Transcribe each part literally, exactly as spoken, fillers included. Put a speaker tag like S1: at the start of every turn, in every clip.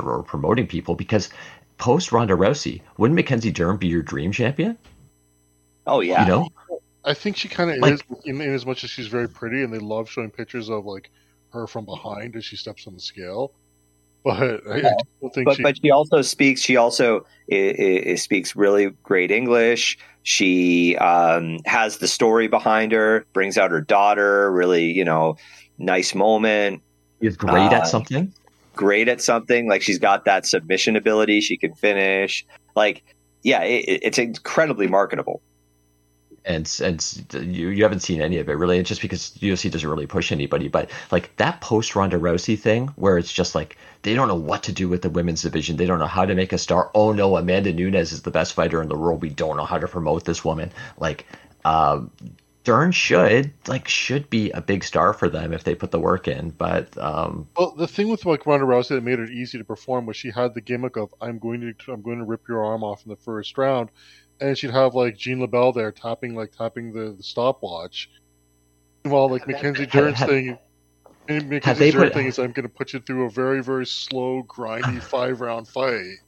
S1: or promoting people, because post Ronda Rousey, wouldn't Mackenzie Dern be your dream champion?
S2: Oh yeah.
S1: You know?
S3: I think she kind of
S1: Like-
S3: is, in, in as much as she's very pretty, and they love showing pictures of like her from behind as she steps on the scale. But I, I don't think
S2: But
S3: she.
S2: but she also speaks. She also i i speaks really great English. She um, has the story behind her. Brings out her daughter. Really, you know, nice moment.
S1: Is great
S2: Uh,
S1: at something.
S2: Great at something. Like she's got that submission ability. She can finish. Like yeah, it, it's incredibly marketable.
S1: And and you you haven't seen any of it really. It's just because U F C doesn't really push anybody. But like that post Ronda Rousey thing, where it's just like they don't know what to do with the women's division. They don't know how to make a star. Oh no, Amanda Nunes is the best fighter in the world. We don't know how to promote this woman. Like um, Dern should like should be a big star for them if they put the work in. But um,
S3: Well, the thing with like Ronda Rousey that made it easy to perform was she had the gimmick of I'm going to I'm going to rip your arm off in the first round. And she'd have like Jean LaBelle there tapping like tapping the, the stopwatch. While like Mackenzie Dern's
S1: had-
S3: thing, and
S1: they
S3: Mackenzie Dern
S1: put-
S3: thing is I'm going to put you through a very very slow, grindy five round fight.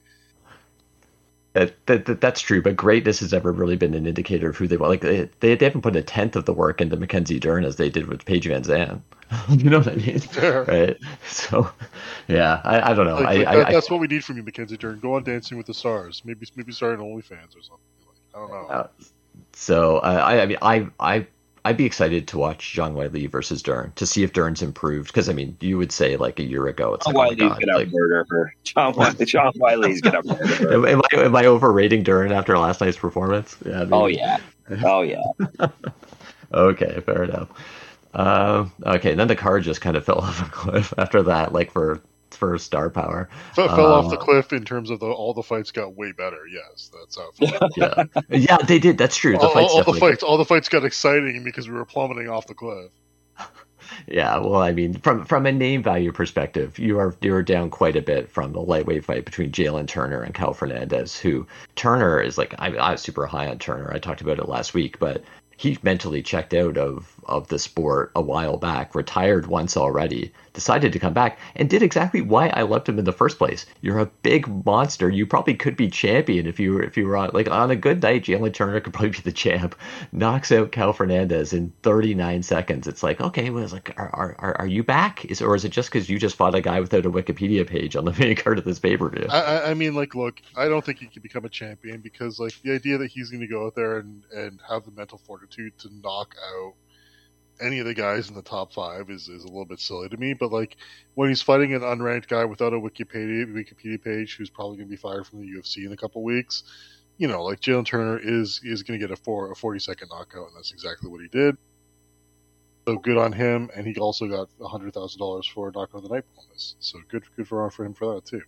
S1: That, that, that that's true, but greatness has never really been an indicator of who they want. Like they, they they haven't put a tenth of the work into Mackenzie Dern as they did with Paige Van Zandt. You know what I mean?
S3: Fair.
S1: Right? So, yeah, I, I don't know.
S3: Like,
S1: I,
S3: like,
S1: I,
S3: that,
S1: I,
S3: that's what we need from you, Mackenzie Dern. Go on Dancing with the Stars. Maybe maybe start an OnlyFans or something. Like, I don't know.
S1: uh, so I I mean I I I'd be excited to watch Zhang Weili versus Dern to see if Dern's improved, because I mean you would say like a year ago it's
S2: John
S1: like, oh my
S2: Wiley's
S1: God,
S2: gonna
S1: like,
S2: murder her. John Wiley, John Wiley's gonna murder her.
S1: am, am I am I overrating Dern after last night's performance? Yeah.
S2: Oh
S1: maybe.
S2: yeah. Oh yeah.
S1: Okay, fair enough. Uh, okay, then the card just kind of fell off a cliff after that, like for for star power.
S3: F- fell
S1: Um,
S3: off the cliff in terms of the all the fights got way better. Yes, that's how. It fell.
S1: Yeah, yeah, they did. That's true. The
S3: all,
S1: fights
S3: all, all the
S1: definitely.
S3: fights, all the fights got exciting because we were plummeting off the cliff.
S1: Yeah, well, I mean, from from a name value perspective, you are you are down quite a bit from the lightweight fight between Jalen Turner and Cal Fernandez. Who Turner is like, I, I was super high on Turner. I talked about it last week, but he mentally checked out of of the sport a while back, retired once already, decided to come back, and did exactly why I loved him in the first place. You're a big monster. You probably could be champion if you were if you were on like on a good night. Jalen Turner could probably be the champ. Knocks out Cal Fernandez in thirty-nine seconds. It's like, okay, well, it's like, are are are you back? Is or is it just because you just fought a guy without a Wikipedia page on the main card of this pay per view?
S3: I, I- I mean, like, look, I don't think he could become a champion because, like, the idea that he's going to go out there and, and have the mental fortitude to knock out any of the guys in the top five is, is a little bit silly to me. But, like, when he's fighting an unranked guy without a Wikipedia Wikipedia page who's probably going to be fired from the U F C in a couple weeks, you know, like, Jalen Turner is is going to get a four a forty second knockout, and that's exactly what he did. So good on him, and he also got a hundred thousand dollars for knockout of the night bonus. So good good for for him for that too.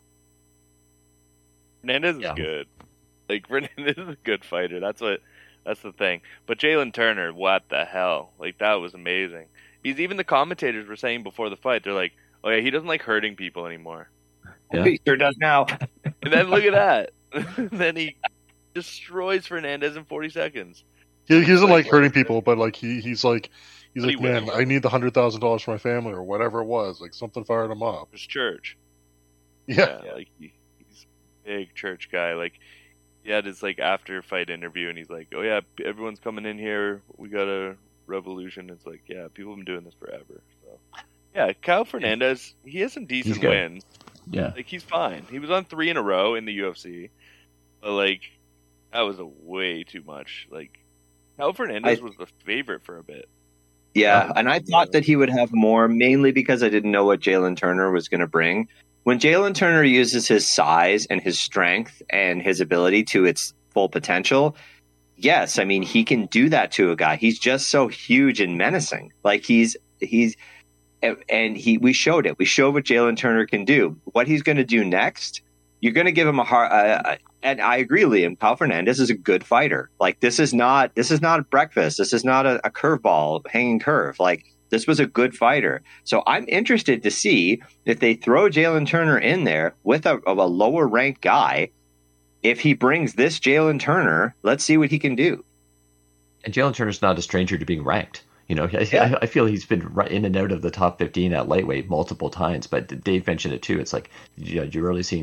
S4: Fernandez
S1: Yeah.
S4: is good. Like Fernandez is a good fighter. That's what. That's the thing. But Jalen Turner, what the hell? Like that was amazing. Because even the commentators were saying before the fight, they're like, "Oh yeah, he doesn't like hurting people anymore."
S1: Yeah.
S2: He sure does now.
S4: And then look at that. Then he destroys Fernandez in forty seconds.
S3: He, he doesn't like hurting people, but like he he's like he's
S4: But
S3: like,
S4: he will.
S3: man, I need the hundred thousand dollars for my family or whatever it was. Like something fired him up.
S4: His church.
S3: Yeah,
S4: Yeah, like he, he's a big church guy. Like he had his like after fight interview, and he's like, "Oh yeah, everyone's coming in here. We got a revolution." It's like, yeah, people have been doing this forever. So yeah, Kyle Fernandez, he has some decent
S1: good.
S4: wins.
S1: Yeah.
S4: Like he's fine. He was on three in a row in the U F C, but like that was a way too much. Like Kyle Fernandez
S2: I-
S4: was the favorite for a bit.
S2: Yeah, and I thought that he would have more, mainly because I didn't know what Jalen Turner was going to bring. When Jalen Turner uses his size and his strength and his ability to its full potential, yes, I mean he can do that to a guy. He's just so huge and menacing. Like he's he's and he we showed it. We showed what Jalen Turner can do. What he's going to do next, you're going to give him a hard. Uh, and I agree, Liam. Kyle Fernandez is a good fighter. Like this is not this is not breakfast. This is not a, a curveball hanging curve. Like this was a good fighter. So I'm interested to see if they throw Jalen Turner in there with a, a lower ranked guy. If he brings this Jalen Turner, let's see what he can do.
S1: And Jalen Turner's not a stranger to being ranked. You know, I,
S2: Yeah.
S1: I feel he's been right in and out of the top fifteen at lightweight multiple times. But Dave mentioned it too. It's like you know, you're really seeing